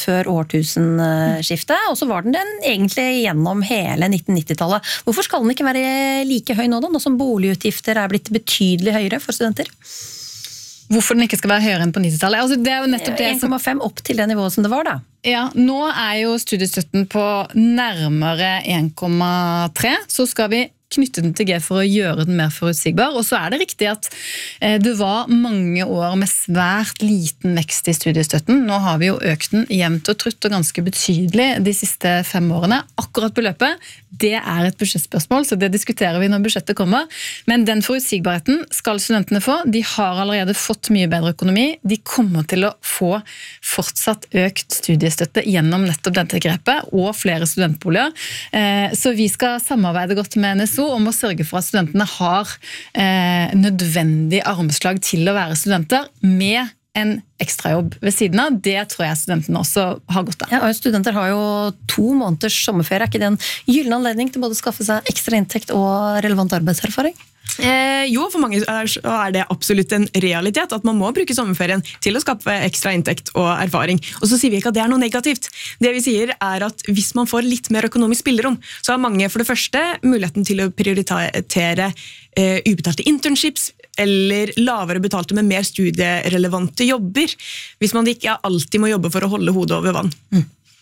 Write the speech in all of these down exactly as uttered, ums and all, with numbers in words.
før årtusenskiftet, og så var den den egentlig gjennom hele nitten nittitallet. Hvorfor skal den ikke være like høy nå da, nå som boligutgifter er blitt betydelig høyere for studenter? Hvorfor den ikke skal være høyere enn på nittitallet? Altså, det er jo nettopp det en komma fem opp til det nivået som det var da. Ja, nå er jo studiestøtten på nærmere en komma tre, så skal vi knytte den til G for å gjøre den mer forutsigbar. Og så er det riktig at eh, det var mange år med svært liten vekst i studiestøtten. Nå har vi jo økt den jevnt og trutt og ganske betydelig de siste fem årene. Akkurat beløpet, det er et budsjettspørsmål, så det diskuterer vi når budsjettet kommer. Men den forutsigbarheten skal studentene få. De har allerede fått mye bedre økonomi. De kommer til å få fortsatt økt studiestøtte gjennom nettopp dette grepet, og flere studentboliger. Eh, så vi skal samarbeide godt med N S O om å sørge for at studentene har eh, nødvendig armslag til å være studenter med en ekstrajobb ved siden av. Det tror jeg studentene også har godt av. Ja, og studenter har jo to måneders sommerferie. Er ikke det en gyllen anledning til både å skaffe seg ekstra inntekt og relevant arbeidserfaring? Eh, jo, for mange er, er det absolutt en realitet at man må bruke sommerferien til å skaffe ekstra inntekt og erfaring. Og så sier vi ikke at det er noe negativt. Det vi sier er at hvis man får litt mer økonomisk spillerom, så har mange for det første muligheten til å prioritere eh, ubetalte internships eller lavere betalte med mer studierelevante jobber, hvis man ikke alltid må jobbe for å holde hodet over vann. Mm.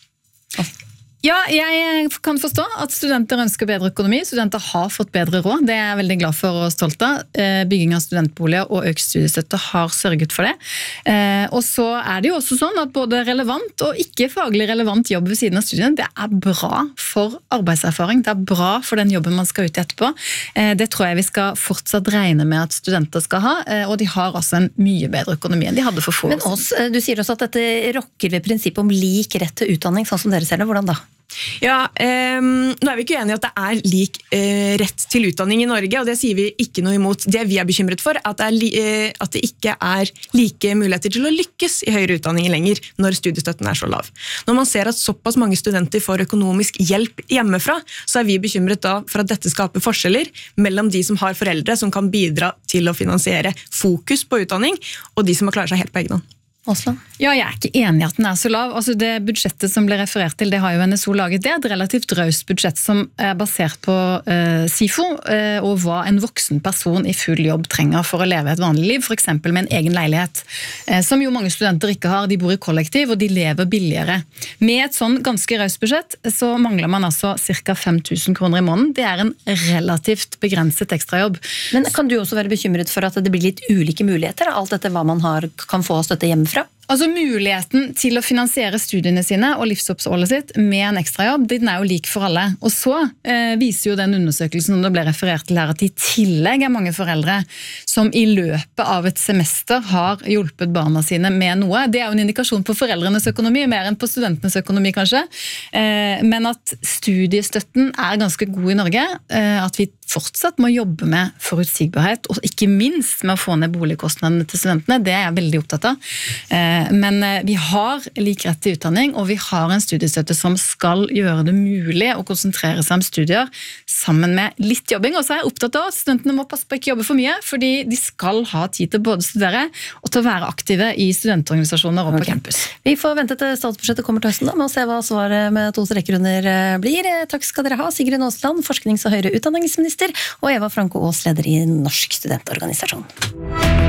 Ja, jeg kan forstå at studenter ønsker bedre økonomi. Studenter har fått bedre råd. Det er jeg veldig glad for og stolt av. Bygging av studentboliger og økt studiestøtte har sørget for det. Og så er det jo også sånn at både relevant og ikke faglig relevant jobb ved siden av studien, det er bra for arbeidserfaring. Det er bra for den jobben man skal ut i etterpå. Det tror jeg vi skal fortsatt regne med at studenter skal ha, og de har altså en mye bedre økonomi enn de hadde for få år siden. Men oss, du sier også at dette rokker ved prinsippet om lik rett til utdanning, sånn som dere ser det. Hvordan da? Ja, eh, nå er vi ikke enige i at det er lik eh, rett til utdanning i Norge, og det sier vi ikke noe imot. Det vi er bekymret for, er at det, er li, eh, at det ikke er like muligheter til å lykkes i høyere utdanning lenger når studiestøtten er så lav. Når man ser at såpass mange studenter får økonomisk hjelp hjemmefra, så er vi bekymret da for at dette skaper forskjeller mellom de som har foreldre som kan bidra til å finansiere fokus på utdanning, og de som må klare seg helt på egen hånd. Oslo? Ja, jeg er ikke enig i at den er så lav. Altså det budsjettet som ble referert til, det har jo N S O laget. Det er et relativt raust budsjett som er basert på uh, SIFO, uh, og hva en voksen person i full jobb trenger for å leve et vanlig liv, for eksempel med en egen leilighet, uh, som jo mange studenter ikke har. De bor i kollektiv, og de lever billigere. Med et sånn ganske raust budsjett, så mangler man altså ca. fem tusen kroner i måneden. Det er en relativt begrenset ekstrajobb. Men kan du også være bekymret for at det blir litt ulike muligheter, alt dette hva man har, kan få støtte hjemmefra? Altså muligheten til å finansiere studiene sine og livsoppholdet sitt med en ekstrajobb, den er jo lik for alle. Og så eh, viser jo den undersøkelsen som det ble referert til her, at i tillegg er mange foreldre som i løpet av et semester har hjulpet barna sine med noe. Det er jo en indikasjon på foreldrenes økonomi, mer enn på studentenes økonomi kanskje. Eh, men at studiestøtten er ganske god i Norge, eh, at vi fortsatt må jobbe med forutsigbarhet, og ikke minst med å få ned boligkostnadene til studentene, det er jeg veldig opptatt av. Eh, Men vi har lik rett til utdanning, og vi har en studiestøtte som skal gjøre det mulig å konsentrere seg om studier sammen med litt jobbing. Og så er jeg opptatt av at studentene må passe på å ikke jobbe for mye, fordi de skal ha tid til både å studere og til å være aktive i studentorganisasjoner og på okay. campus. Vi får vente til statsbudsjettet kommer til høsten da, med å se hva svaret med to streker under blir. Takk skal dere ha, Sigrun Aasland, forsknings- og høyere utdanningsminister, og Eva Franco Aas, leder i Norsk studentorganisasjon.